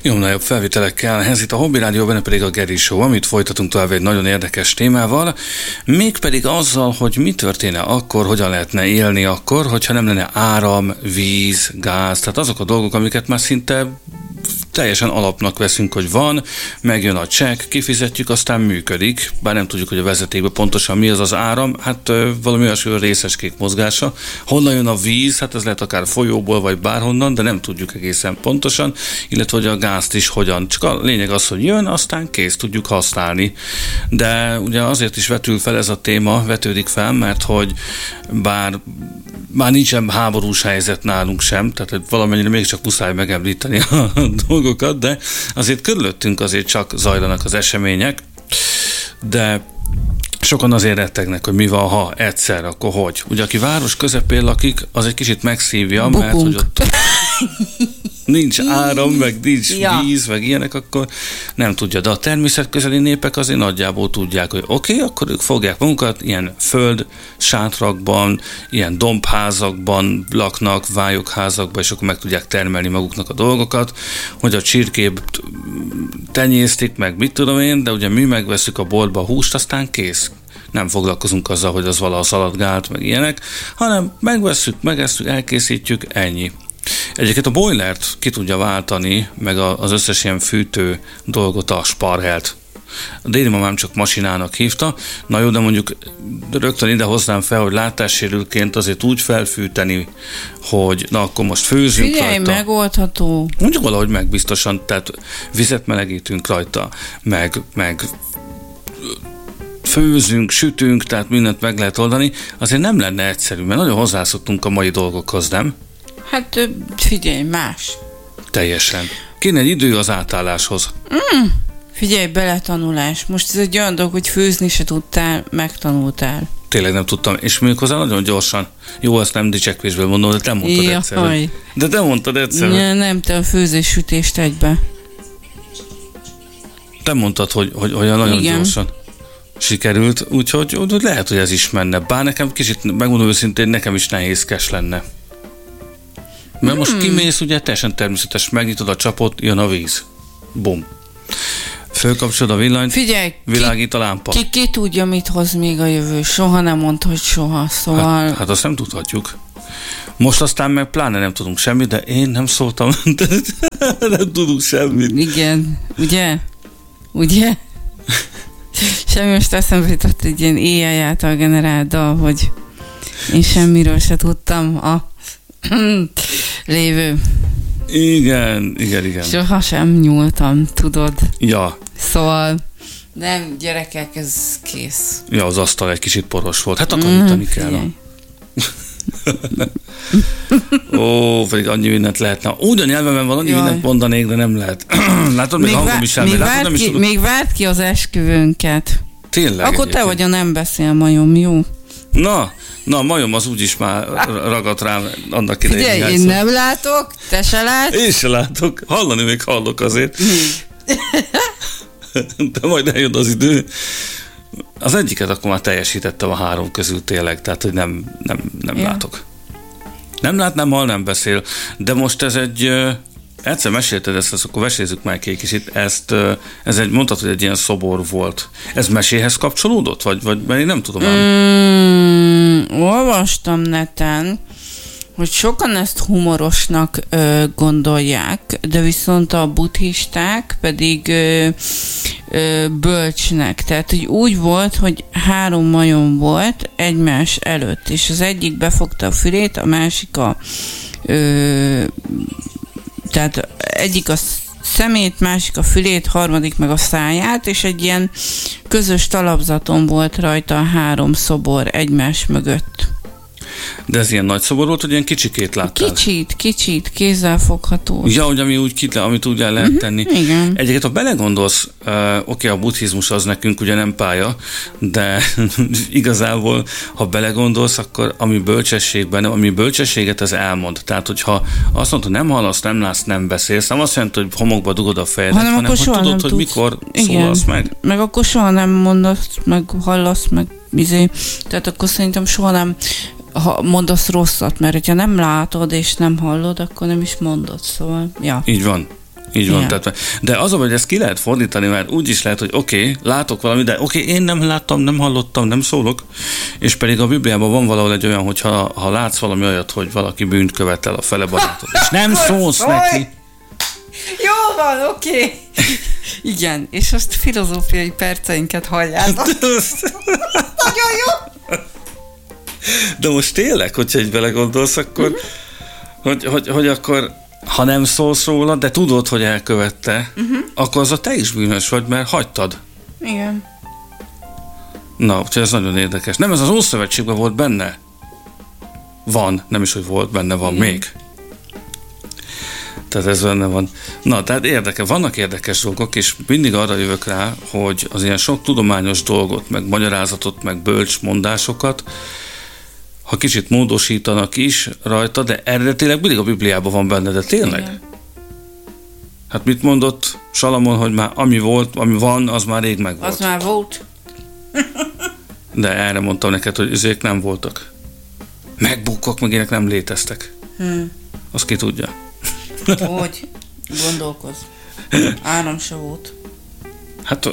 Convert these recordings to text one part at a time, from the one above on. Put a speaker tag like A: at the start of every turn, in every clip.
A: Jobb nagyobb felvételekkel, ez itt a Hobby Rádió, benne pedig a Geri Show, amit folytatunk tovább egy nagyon érdekes témával, mégpedig azzal, hogy mi történne akkor, hogyan lehetne élni akkor, hogyha nem lenne áram, víz, gáz, tehát azok a dolgok, amiket már szinte teljesen alapnak veszünk, hogy van, megjön a csekk, kifizetjük, aztán működik, bár nem tudjuk, hogy a vezetékben pontosan mi az az áram, hát valami olyasmi részecskék mozgása. Honnan jön a víz, hát ez lehet akár folyóból, vagy bárhonnan, de nem tudjuk egészen pontosan, illetve hogy a gázt is hogyan. Csak a lényeg az, hogy jön, aztán kész, tudjuk használni. De ugye azért is vetül fel ez a téma, vetődik fel, mert hogy bár nincsen háborús helyzet nálunk sem, tehát valamennyire mégiscsak muszáj megemlíteni a dolgokat, de azért körülöttünk azért csak zajlanak az események, de sokan azért rettegnek, hogy mi van, ha egyszer, akkor hogy. Ugye aki város közepén lakik, az egy kicsit megszívja,
B: Bukunk.
A: mert hogy ott nincs áram, meg nincs víz, meg ilyenek, akkor nem tudja. De a természetközeli népek azért nagyjából tudják, hogy oké, akkor ők fogják magukat, ilyen föld sátrakban, ilyen dombházakban laknak, vályokházakban, és akkor meg tudják termelni maguknak a dolgokat, hogy a csirkét tenyésztik, meg mit tudom én, de ugye mi megveszük a boltba a húst, aztán kész. Nem foglalkozunk azzal, hogy az valaha szaladgált, meg ilyenek, hanem megvesszük, megesszük, elkészítjük, ennyi. Egyébként a boilert ki tudja váltani, meg az összes ilyen fűtő dolgot, a sparhelt. A déli mamám csak masinának hívta, na jó, de mondjuk rögtön ide hoznám fel, hogy látássérültként azért úgy felfűteni, hogy na akkor most főzünk
B: Figyelj,
A: rajta.
B: megoldható.
A: Mondjuk valahogy meg biztosan, tehát vizet melegítünk rajta, meg főzünk, sütünk, tehát mindent meg lehet oldani, azért nem lenne egyszerű, mert nagyon hozzászoktunk a mai dolgokhoz, nem?
B: Hát figyelj, más.
A: Teljesen. Kéne egy idő az átálláshoz.
B: Figyelj, beletanulás. Most ez egy olyan dolog, hogy főzni se tudtál, megtanultál.
A: Tényleg nem tudtam, és méghozzá nagyon gyorsan. Jó, azt nem dicsekvésből mondom, de te mondtad egyszer. De te mondtad egyszer.
B: Nem, te a főzés-sütést egybe.
A: Te mondtad, hogy olyan nagyon
B: igen.
A: Gyorsan sikerült, úgyhogy lehet, hogy ez is menne. Bár nekem kicsit, megmondom őszintén, nekem is nehézkes lenne. Mert most kimész, ugye teljesen természetes, megnyitod a csapot, jön a víz. Bum. Fölkapcsolod a villanyt,
B: figyelj,
A: világít a lámpa.
B: Ki tudja, mit hoz még a jövő. Soha nem mondta, hogy soha, szóval...
A: Hát azt nem tudhatjuk. Most aztán meg pláne nem tudunk semmit, de én nem szóltam, nem tudunk semmit.
B: Igen, ugye? Semmi most eszembe jutott egy ilyen AI által generált dal, hogy én semmiről se tudtam a lévő.
A: Igen.
B: Soha sem nyúltam, tudod.
A: Ja.
B: Szóval nem, gyerekek, ez kész.
A: Ja, az asztal egy kicsit poros volt. Hát akarítani kell. Ó, pedig annyi mindent lehetne. Úgy a nyelvemen van, annyi mindent mondanék, de nem lehet. Látod, még hangom is elmegy.
B: Még várt ki az esküvőnket.
A: Tényleg.
B: Akkor egyébként. Te vagy a nem beszél majom, jó?
A: Na, majom az úgyis már ragadt rám annak idején.
B: Figyelj, én nem látok, te se látsz.
A: Én se látok, hallani még hallok azért. De majd eljön az idő. Az egyiket akkor már teljesítettem a 3 közül tényleg, tehát hogy nem látok. Nem lát, nem hall, nem beszél. De most ez egy... Egyszer mesélted ezt, akkor mesézzük már egy kicsit. Ez egy, mondtad, hogy egy ilyen szobor volt. Ez meséhez kapcsolódott? Vagy mert én nem tudom.
B: Olvastam neten, hogy sokan ezt humorosnak gondolják, de viszont a buddhisták pedig bölcsnek. Tehát, hogy úgy volt, hogy 3 majom volt egymás előtt, és az egyik befogta a fülét, a másik tehát egyik a szemét, másik a fülét, harmadik meg a száját, és egy ilyen közös talapzaton volt rajta a 3 szobor egymás mögött.
A: De ez ilyen nagy szobor volt, hogy ilyen kicsikét láttál?
B: Kicsit, kézzelfogható.
A: Ja, hogy amit úgy el lehet tenni.
B: Igen.
A: Egyébként, ha belegondolsz, oké, a buddhizmus az nekünk ugye nem pálya, de igazából, ha belegondolsz, akkor ami bölcsességet az elmond. Tehát, hogyha azt mondod, hogy nem hallasz, nem látsz, nem beszélsz, nem azt jelenti, hogy homokba dugod a fejedet, hanem hogy tudod, hogy mikor szólalsz meg.
B: Meg akkor soha nem mondasz, meg hallasz, meg Tehát akkor szerintem soha nem mondasz rosszat, mert hogyha nem látod és nem hallod, akkor nem is mondod, szóval, ja.
A: Így van. Így van.
B: Igen.
A: Tehát, de az, hogy ezt ki lehet fordítani, mert úgy is lehet, hogy oké, látok valamit, de én nem láttam, nem hallottam, nem szólok, és pedig a Bibliában van valahol egy olyan, hogy ha látsz valami olyat, hogy valaki bűnt követel a fele barátod, és nem szólsz neki.
B: Jó van, oké. Igen, és most filozófiai perceinket halljátok. Nagyon jó.
A: De most tényleg, hogyha egy belegondolsz, akkor, hogy akkor, ha nem szólsz róla, de tudod, hogy elkövette, akkor az te is bűnös vagy, mert hagytad.
B: Igen.
A: Na, úgyhogy ez nagyon érdekes. Nem, ez az Ószövetségben volt benne? Van, nem is, hogy volt benne, van még. Tehát ez benne van. Na, tehát vannak érdekes dolgok, és mindig arra jövök rá, hogy az ilyen sok tudományos dolgot, meg magyarázatot, meg bölcs mondásokat, ha kicsit módosítanak is rajta, de eredetileg mindig a Bibliában van benne, de tényleg? Igen. Hát mit mondott Salamon, hogy már ami van, az már rég megvolt.
B: Az már volt.
A: De erre mondtam neked, hogy üzék nem voltak. Megbukok, meg ilyenek nem léteztek. Azt ki tudja.
B: Hogy? Gondolkozz. Áram se volt.
A: Hát...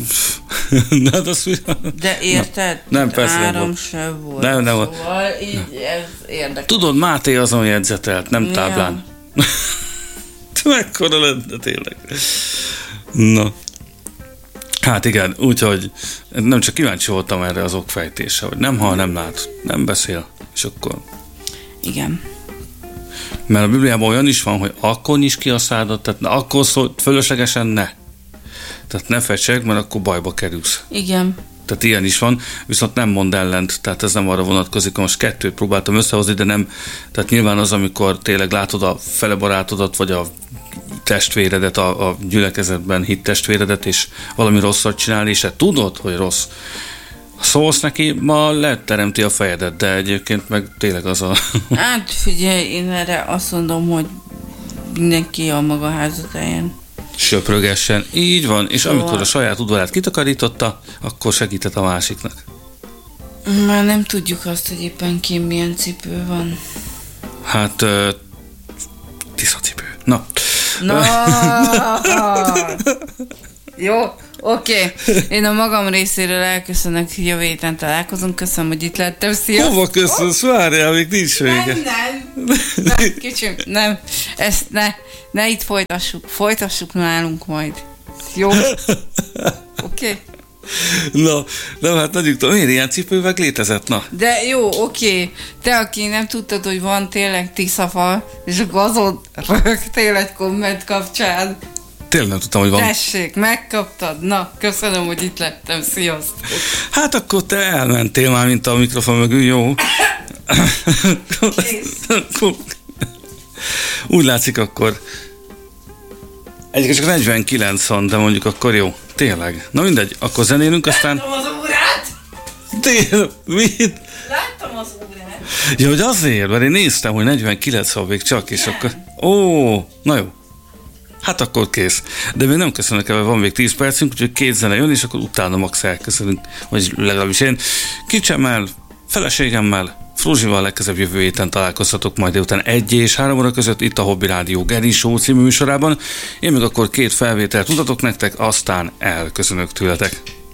B: De érted?
A: Nem, persze
B: áram se volt.
A: Nem.
B: Szóval így ez érdekes.
A: Tudod, Máté azon jegyzetelt, nem táblán. Mekkora lenne tényleg. Na. Hát igen, úgyhogy nem csak kíváncsi voltam erre az okfejtése, hogy nem hall, nem lát, nem beszél, és akkor...
B: Igen.
A: Mert a Bibliában olyan is van, hogy akkor nyisd ki a szádat, tehát akkor szól, fölöslegesen ne. Tehát ne fecseg, mert akkor bajba kerülsz.
B: Igen.
A: Tehát ilyen is van, viszont nem mond ellent, tehát ez nem arra vonatkozik, most kettőt próbáltam összehozni, de nem, tehát nyilván az, amikor tényleg látod a fele barátodat, vagy a testvéredet, a gyülekezetben hit testvéredet, és valami rosszat csinál, és te tudod, hogy rossz. Szólsz neki, ma leteremti a fejedet, de egyébként meg tényleg az a...
B: Hát figyelj, én erre azt mondom, hogy mindenki a maga házatáján.
A: Söprögessen, így van, és
B: Szóval...
A: amikor a saját udvarát kitakarította, akkor segített a másiknak.
B: Már nem tudjuk azt, hogy éppen ki milyen cipő van.
A: Hát, tiszacipő. Na.
B: Jó, oké. Én a magam részéről elköszönök, jövő héten találkozunk. Köszönöm, hogy itt lettem. Szia!
A: Hova köszönsz? Várjál, még nincs vége.
B: Nem, kicsim, nem. Ezt ne itt folytassuk nálunk majd. Jó? Oké.
A: Na, hát nagyjuk tudom, miért ilyen cipővel létezett, na?
B: De jó, oké. Te, aki nem tudtad, hogy van tényleg tiszafal, és akkor azon rögtél egy komment kapcsán.
A: Tényleg nem tudtam, hogy van.
B: Tessék, megkaptad. Na, köszönöm, hogy itt lettem. Sziasztok.
A: Hát akkor te elmentél már, mint a mikrofon mögül, jó? Úgy látszik akkor. Egyébként csak 49 van, de mondjuk akkor jó. Tényleg. Na mindegy, akkor zenélünk, aztán...
B: Láttam az órát!
A: Tényleg, mit?
B: Láttam az órát!
A: Ja, hogy azért, mert én néztem, hogy 49 van még csak, és akkor... Ó, na jó. Hát akkor kész. De még nem köszönök el, mert van még 10 percünk, úgyhogy 2 zene jön, és akkor utána max elköszönünk. Vagy legalábbis én. Kicsemmel, feleségemmel, Fruzsival legközelebb jövő héten találkozhatok majd délután 1 és 3 óra között itt a Hobby Rádió Geri Show című műsorában. Én meg akkor 2 felvételt mutatok nektek, aztán elköszönök tőletek.